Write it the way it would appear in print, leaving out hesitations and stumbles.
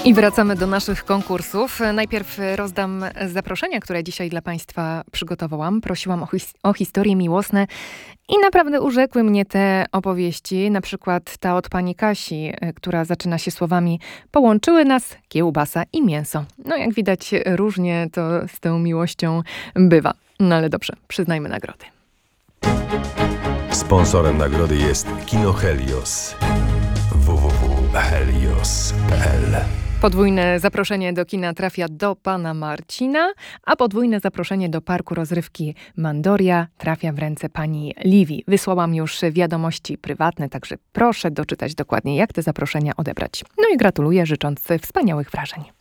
I wracamy do naszych konkursów. Najpierw rozdam zaproszenia, które dzisiaj dla Państwa przygotowałam. Prosiłam o historie miłosne i naprawdę urzekły mnie te opowieści. Na przykład ta od pani Kasi, która zaczyna się słowami: połączyły nas kiełbasa i mięso. No jak widać, różnie to z tą miłością bywa. No ale dobrze, przyznajmy nagrody. Sponsorem nagrody jest Kino Helios. www.helios.pl. Podwójne zaproszenie do kina trafia do pana Marcina, a podwójne zaproszenie do parku rozrywki Mandoria trafia w ręce pani Liwi. Wysłałam już wiadomości prywatne, także proszę doczytać dokładnie, jak te zaproszenia odebrać. No i gratuluję, życząc wspaniałych wrażeń.